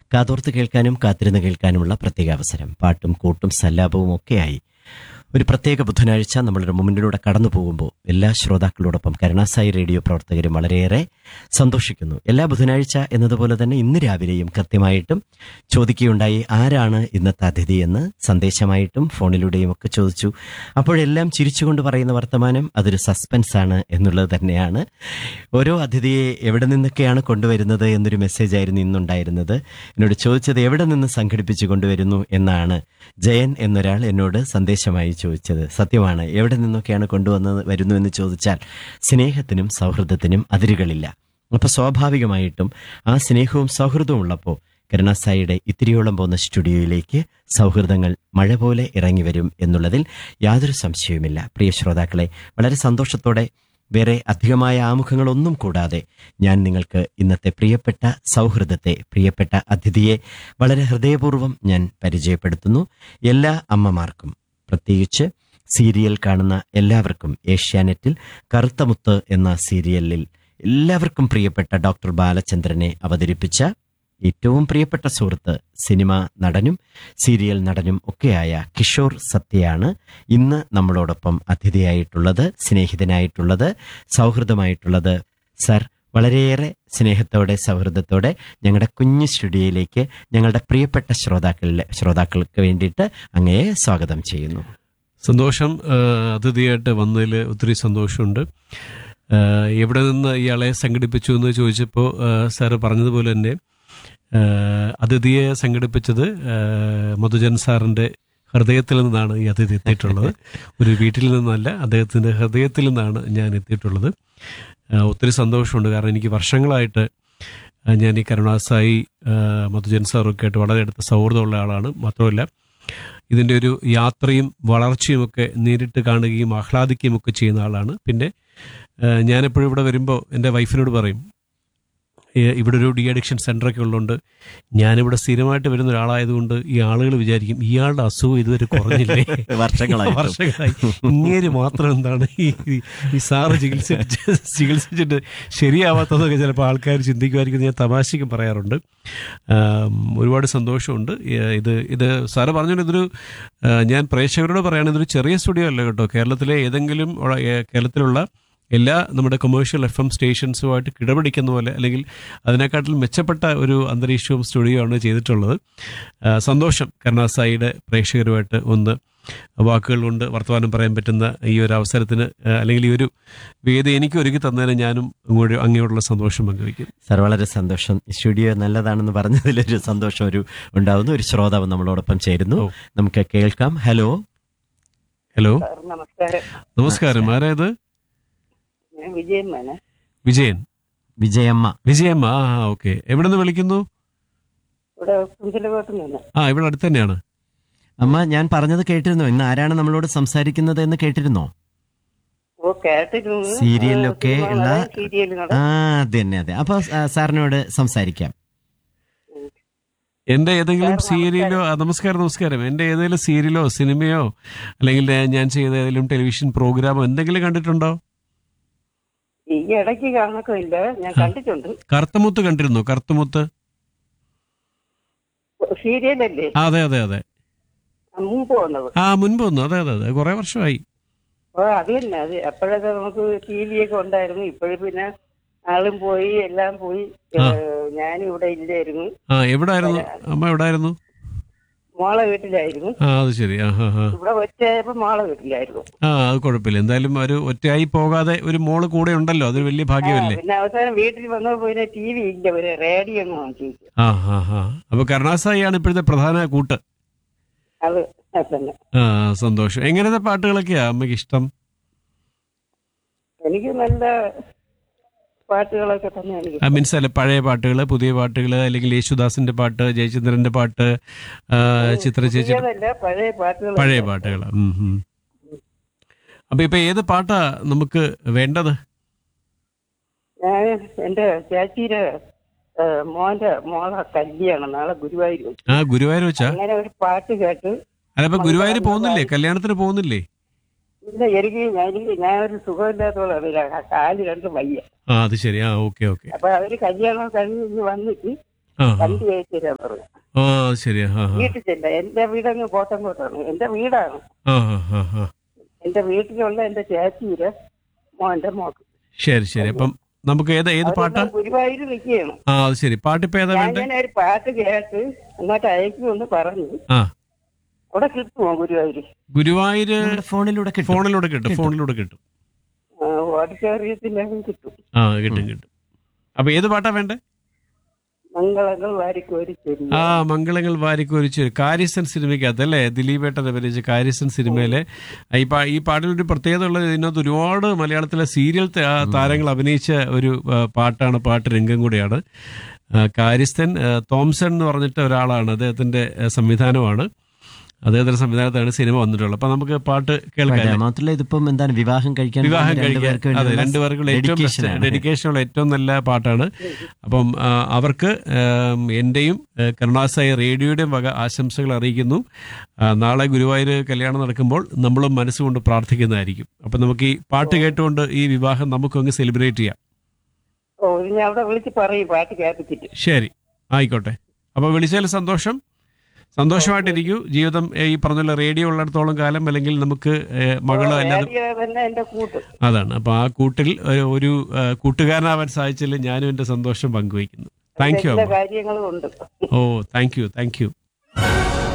കാതോർത്ത് കേൾക്കാനും കാത്തിരുന്ന് കേൾക്കാനുമുള്ള പ്രത്യേക അവസരം. പാട്ടും കൂട്ടും സല്ലാപവും ഒക്കെയായി ഒരു പ്രത്യേക ബുധനാഴ്ച നമ്മളൊരു മുമ്പിലൂടെ കടന്നു പോകുമ്പോൾ എല്ലാ ശ്രോതാക്കളോടൊപ്പം കരുണാസായി റേഡിയോ പ്രവർത്തകരും വളരെയേറെ സന്തോഷിക്കുന്നു. എല്ലാ ബുധനാഴ്ച എന്നതുപോലെ തന്നെ ഇന്ന് രാവിലെയും കൃത്യമായിട്ടും ചോദിക്കുകയുണ്ടായി ആരാണ് ഇന്നത്തെ അതിഥി എന്ന്. സന്ദേശമായിട്ടും ഫോണിലൂടെയും ഒക്കെ ചോദിച്ചു. അപ്പോഴെല്ലാം ചിരിച്ചുകൊണ്ട് പറയുന്ന വർത്തമാനം അതൊരു സസ്പെൻസ് ആണ് എന്നുള്ളത് തന്നെയാണ്. ഓരോ അതിഥിയെ എവിടെ നിന്നൊക്കെയാണ് കൊണ്ടുവരുന്നത് എന്നൊരു മെസ്സേജ് ആയിരുന്നു ഇന്നുണ്ടായിരുന്നത്. എന്നോട് ചോദിച്ചത് എവിടെ നിന്ന് സംഘടിപ്പിച്ചു കൊണ്ടുവരുന്നു എന്നാണ് ജയൻ എന്നൊരാൾ എന്നോട് സന്ദേശമായി ചോദിച്ചത്. സത്യമാണ്, എവിടെ നിന്നൊക്കെയാണ് വരുന്നു എന്ന് ചോദിച്ചാൽ സ്നേഹത്തിനും സൗഹൃദത്തിനും അതിരുകളില്ല. അപ്പൊ സ്വാഭാവികമായിട്ടും ആ സ്നേഹവും സൗഹൃദവും ഉള്ളപ്പോൾ കരുണാസായിയുടെ ഇത്തിരിയോളം പോകുന്ന സ്റ്റുഡിയോയിലേക്ക് സൗഹൃദങ്ങൾ മഴ പോലെ ഇറങ്ങി വരും എന്നുള്ളതിൽ യാതൊരു സംശയവുമില്ല. പ്രിയ ശ്രോതാക്കളെ, വളരെ സന്തോഷത്തോടെ വേറെ അധികമായ ആമുഖങ്ങളൊന്നും കൂടാതെ ഞാൻ നിങ്ങൾക്ക് ഇന്നത്തെ പ്രിയപ്പെട്ട സൗഹൃദത്തെ, പ്രിയപ്പെട്ട അതിഥിയെ വളരെ ഹൃദയപൂർവ്വം ഞാൻ പരിചയപ്പെടുത്തുന്നു. എല്ലാ അമ്മമാർക്കും, പ്രത്യേകിച്ച് സീരിയൽ കാണുന്ന എല്ലാവർക്കും, ഏഷ്യാനെറ്റിൽ കറുത്തമുത്ത് എന്ന സീരിയലിൽ എല്ലാവർക്കും പ്രിയപ്പെട്ട ഡോക്ടർ ബാലചന്ദ്രനെ അവതരിപ്പിച്ച ഏറ്റവും പ്രിയപ്പെട്ട സുഹൃത്ത്, സിനിമ നടനും സീരിയൽ നടനും ഒക്കെയായ കിഷോർ സത്യയാണ് ഇന്ന് നമ്മളോടൊപ്പം അതിഥിയായിട്ടുള്ളത്, സ്നേഹിതനായിട്ടുള്ളത്, സൗഹൃദമായിട്ടുള്ളത്. സർ, വളരെയേറെ സ്നേഹത്തോടെ സൗഹൃദത്തോടെ ഞങ്ങളുടെ കുഞ്ഞു സ്റ്റുഡിയോയിലേക്ക് ഞങ്ങളുടെ പ്രിയപ്പെട്ട ശ്രോതാക്കൾക്ക് വേണ്ടിയിട്ട് അങ്ങയെ സ്വാഗതം ചെയ്യുന്നു. സന്തോഷം. അതിഥിയായിട്ട് വന്നതിൽ ഒത്തിരി സന്തോഷമുണ്ട്. എവിടെ നിന്ന് ഇയാളെ സംഘടിപ്പിച്ചു എന്ന് ചോദിച്ചപ്പോൾ സാറ് പറഞ്ഞതുപോലെ തന്നെ അതിഥിയെ സംഘടിപ്പിച്ചത് മധുജൻ സാറിൻ്റെ ഹൃദയത്തിൽ നിന്നാണ് ഈ അതിഥി എത്തിയിട്ടുള്ളത്. ഒരു വീട്ടിൽ നിന്നല്ല, അദ്ദേഹത്തിൻ്റെ ഹൃദയത്തിൽ നിന്നാണ് ഞാൻ എത്തിയിട്ടുള്ളത്. ഒത്തിരി സന്തോഷമുണ്ട്. കാരണം എനിക്ക് വർഷങ്ങളായിട്ട് ഞാൻ ഈ കരുണാസായി മധുജൻ സാറൊക്കെ ആയിട്ട് വളരെ അടുത്ത സൗഹൃദമുള്ള ആളാണ്. മാത്രമല്ല ഇതിൻ്റെ ഒരു യാത്രയും വളർച്ചയുമൊക്കെ നേരിട്ട് കാണുകയും ആഹ്ലാദിക്കുകയും ഒക്കെ ചെയ്യുന്ന ആളാണ്. പിന്നെ ഞാനെപ്പോഴും ഇവിടെ വരുമ്പോൾ എൻ്റെ വൈഫിനോട് പറയും, ഇവിടെ ഒരു ഡി അഡിക്ഷൻ സെൻ്ററൊക്കെ ഉള്ളതുകൊണ്ട് ഞാനിവിടെ സ്ഥിരമായിട്ട് വരുന്ന ഒരാളായതുകൊണ്ട് ഈ ആളുകൾ വിചാരിക്കും ഇയാളുടെ അസുഖം ഇതുവരെ കുറഞ്ഞില്ലേ, വർഷങ്ങളായി ഇങ്ങേര് മാത്രം എന്താണ് ഈ സാറ് ചികിത്സിച്ചിട്ട് ശരിയാവാത്തതൊക്കെ ചിലപ്പോൾ ആൾക്കാർ ചിന്തിക്കുമായിരിക്കും. ഞാൻ തമാശയ്ക്ക് പറയാറുണ്ട്. ഒരുപാട് സന്തോഷമുണ്ട്. ഇത് സാറ് പറഞ്ഞോണ്ട് ഇതൊരു, ഞാൻ പ്രേക്ഷകരോട് പറയുകയാണെങ്കിൽ ഇതൊരു ചെറിയ സ്റ്റുഡിയോ അല്ല കേട്ടോ. കേരളത്തിലുള്ള എല്ലാ നമ്മുടെ കൊമേഴ്ഷ്യൽ FM സ്റ്റേഷൻസുമായിട്ട് കിടപിടിക്കുന്ന പോലെ, അല്ലെങ്കിൽ അതിനെക്കാട്ടിലും മെച്ചപ്പെട്ട ഒരു അന്തരീക്ഷവും സ്റ്റുഡിയോ ആണ് ചെയ്തിട്ടുള്ളത്. സന്തോഷം കരുണാസായിയുടെ പ്രേക്ഷകരുമായിട്ട് ഒന്ന് വാക്കുകൾ കൊണ്ട് വർത്തമാനം പറയാൻ പറ്റുന്ന ഈ ഒരു അവസരത്തിന്, അല്ലെങ്കിൽ ഈ ഒരു വേദി എനിക്ക് ഒരുക്കി തന്നതിന് ഞാനും അങ്ങോട്ടുള്ള സന്തോഷം പങ്കുവയ്ക്കും. സാർ, വളരെ സന്തോഷം. സ്റ്റുഡിയോ നല്ലതാണെന്ന് പറഞ്ഞതിലൊരു സന്തോഷം ഉണ്ടാവുന്നു. ഒരു ശ്രോതാവ് നമ്മളോടൊപ്പം ചേരുന്നു, നമുക്ക് കേൾക്കാം. ഹലോ. നമസ്കാരം. ആരായത്? വിജയമ്മ. ഓക്കെ. എവിടെ നിന്ന് വിളിക്കുന്നു? ഇവിടെ അടുത്ത് തന്നെയാണ്. അമ്മ, ഞാൻ പറഞ്ഞത് കേട്ടിരുന്നോ? ഇന്ന് ആരാണ് നമ്മളോട് സംസാരിക്കുന്നത് എന്ന് കേട്ടിരുന്നോ? സീരിയലൊക്കെ ഉള്ള അതെ. അപ്പൊ സാറിനോട് സംസാരിക്കാം. എന്റെ ഏതെങ്കിലും സീരിയലോ, നമസ്കാരം, എന്റെ ഏതെങ്കിലും സീരിയലോ സിനിമയോ അല്ലെങ്കിൽ ഞാൻ ചെയ്ത ഏതെങ്കിലും ടെലിവിഷൻ പ്രോഗ്രാമോ എന്തെങ്കിലും കണ്ടിട്ടുണ്ടോ? ഈ ഇടയ്ക്ക് കാണക്കില്ല, ഞാൻ കണ്ടിട്ടുണ്ട്. കറുത്തമുത്ത് കണ്ടിരുന്നു? കറുത്തമുത്ത് സീരിയലല്ലേ? അതെ. മുമ്പ് വന്നു. അതെ. കുറെ വർഷമായി. അത് തന്നെ. അത് അപ്പോഴൊക്കെ നമുക്ക് TV ഒക്കെ ഉണ്ടായിരുന്നു. ഇപ്പോഴും പിന്നെ ആളും പോയി, എല്ലാം പോയി. ഞാനും ഇവിടെ ഇല്ലായിരുന്നു. എവിടായിരുന്നു അമ്മ? എവിടായിരുന്നു? മോളെ വീട്ടിലായിരുന്നു. അത് ശരി. ഇവിടെ ഒറ്റയായപ്പോ മോളെ വീട്ടിലായിരുന്നു. അത് കുഴപ്പമില്ല. എന്തായാലും ഒരു ഒറ്റയായി പോകാതെ ഒരു മോള് കൂടെ ഉണ്ടല്ലോ, അതൊരു വലിയ ഭാഗ്യമല്ലേ. പിന്നെ അവസാനം വീട്ടിൽ വന്നപ്പോ പിന്നെ TV ഇല്ല, ഒരു റേഡിയോ ഒന്ന് വാങ്ങിച്ചു. അപ്പൊ കരുണാസായിയാണ് ഇപ്പോഴത്തെ പ്രധാന കൂട്ട്. അത് തന്നെ. സന്തോഷം. എങ്ങനത്തെ പാട്ടുകളൊക്കെയാ അമ്മയ്ക്ക് ഇഷ്ടം? എനിക്ക് നല്ല പാട്ടുകളൊക്കെ തന്നെ. മീൻസ് അല്ല, പഴയ പാട്ടുകള്, പുതിയ പാട്ടുകള്, അല്ലെങ്കിൽ യേശുദാസിന്റെ പാട്ട്, ജയചന്ദ്രന്റെ പാട്ട്, ചിത്ര ചേച്ചി, പഴയ പാട്ടുകൾ. അപ്പൊ ഇപ്പൊ ഏത് പാട്ടാ നമുക്ക് വേണ്ടത്? ഞാൻ എന്റെ ചേച്ചിയുടെ മോളെ കല്യാണം നാളെ ഗുരുവായൂർ. ഗുരുവായൂർ വെച്ചാ? അങ്ങനെ ഒരു പാട്ട് കേട്ട്. അല്ല, ഇപ്പൊ ഗുരുവായൂർ പോകുന്നില്ലേ? കല്യാണത്തിന് പോകുന്നില്ലേ? ഇല്ല, ഞാനൊരു സുഖമില്ലാത്തോളാണ്, കാല് രണ്ട് വയ്യ. അത് ശരി. ഓക്കെ. അപ്പൊ അവര് കല്യാണം കഴിഞ്ഞ് വന്നിട്ട് ആ വണ്ടി അയച്ചു തരാൻ പറഞ്ഞു. ആ ശരിയാ. ആ വീട്ടിൽ ചെല്ല. എന്റെ വീടങ്ങ് കോട്ടംകോട്ടാണ്. എന്റെ വീടാണ്. ആ ആ ആ എന്റെ വീട്ടിലുള്ള എന്റെ ചേച്ചിയുടെ മോന്റെ മോക്ക്. ശരി ശരി. അപ്പം നമുക്ക് ഏത് പാട്ടാ? ഗുരുവായൂർ നിൽക്കുകയാണ്. ആ അത് ശരി. പാട്ടിപ്പോ ഏതാ വേണ്ടേ? ഞാൻ ഒരു പാട്ട് കേട്ട് അങ്ങോട്ട് അയക്കുമെന്ന് പറഞ്ഞു. ആ അവിടെ കിട്ടുമോ ഗുരുവായൂര്? ഗുരുവായൂര് ഫോണിലൂടെ കിട്ടും. ഫോണിലൂടെ കിട്ടും. ഓഡിറ്റോറിയത്തിലും കിട്ടും. ആ കിട്ടും. അപ്പൊ ഏത് പാട്ടാ വേണ്ടേ? മംഗളങ്ങൾ വാരിക്കോരി ചെറിയ. ആ മംഗളങ്ങൾ വാരിക്കോരിച്ച് കാര്യസ്ഥൻ സിനിമയ്ക്കകത്ത് അല്ലേ, ദിലീപേട്ടൻ അഭിനയിച്ച കാര്യസ്ഥൻ സിനിമയിലെ ഈ പാട്ടിനൊരു പ്രത്യേകത ഉള്ളത്, ഇതിനകത്ത് ഒരുപാട് മലയാളത്തിലെ സീരിയൽ താരങ്ങൾ അഭിനയിച്ച ഒരു പാട്ടാണ്, പാട്ട് രംഗം കൂടിയാണ്. കാര്യസ്ഥൻ തോംസൺ എന്ന് പറഞ്ഞിട്ട് ഒരാളാണ്, അദ്ദേഹത്തിന്റെ സംവിധാനമാണ്, അദ്ദേഹത്തിന്റെ സംവിധാനത്താണ് സിനിമ വന്നിട്ടുള്ളത്. അപ്പൊ നമുക്ക് പാട്ട് കേൾക്കാം. മാത്രമല്ല ഇതിപ്പം എന്താണ് വിവാഹം കഴിക്കാൻ അതെ, രണ്ടുപേർക്കും ഏറ്റവും ഡെഡിക്കേഷനുള്ള ഏറ്റവും നല്ല പാട്ടാണ്. അപ്പം അവർക്ക് എന്റെയും കരുണാസായി റേഡിയോയുടെയും വക ആശംസകൾ അറിയിക്കുന്നു. നാളെ ഗുരുവായൂർ കല്യാണം നടക്കുമ്പോൾ നമ്മളും മനസ്സുകൊണ്ട് പ്രാർത്ഥിക്കുന്നതായിരിക്കും. അപ്പൊ നമുക്ക് ഈ പാട്ട് കേട്ടുകൊണ്ട് ഈ വിവാഹം നമുക്കങ്ങ് സെലിബ്രേറ്റ് ചെയ്യാം. ഓ, ഞാൻ അവിടെ വിളിച്ച് പറയും പാട്ട് കേൾപ്പിച്ചിട്ട്. ശരി, ആയിക്കോട്ടെ. അപ്പൊ വിളിച്ചതിൽ സന്തോഷമായിട്ടിരിക്കൂ. ജീവിതം ഈ പറഞ്ഞ റേഡിയോ ഉള്ളിടത്തോളം കാലം, അല്ലെങ്കിൽ നമുക്ക് മകള് അതാണ്. അപ്പൊ ആ കൂട്ടിൽ ഒരു കൂട്ടുകാരനാവാൻ സാധിച്ചതിൽ ഞാനും എന്റെ സന്തോഷം പങ്കുവയ്ക്കുന്നു. Thank you. കാര്യങ്ങളും ഉണ്ട്. ഓ താങ്ക് യു.